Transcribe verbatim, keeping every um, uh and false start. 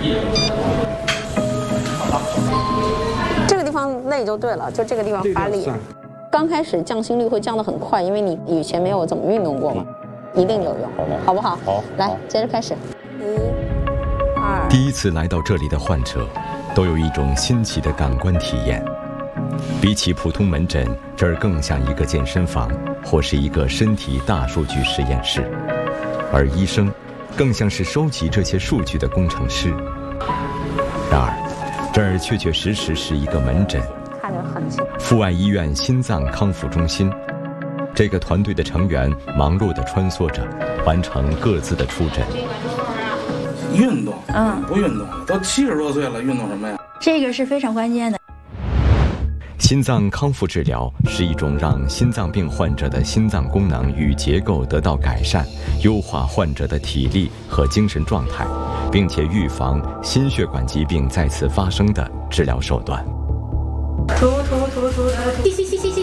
这个地方累就对了，就这个地方发力。刚开始降心率会降得很快，因为你以前没有怎么运动过嘛，一定有用，好不好？ 好， 来，接着开始。一、二。 第一次来到这里的患者，都有一种新奇的感官体验。比起普通门诊，这儿更像一个健身房，或是一个身体大数据实验室，而医生更像是收集这些数据的工程师。然而，这儿确确实实是一个门诊。 看着很清。 阜外医院心脏康复中心，这个团队的成员忙碌地穿梭着，完成各自的出诊。 运动，嗯，不运动，都七十多岁了，运动什么呀？ 这个是非常关键的。 心脏康复治疗是一种让心脏病患者的心脏功能与结构得到改善，优化患者的体力和精神状态，并且预防心血管疾病再次发生的治疗手段。 涂涂涂涂涂，吸吸吸吸。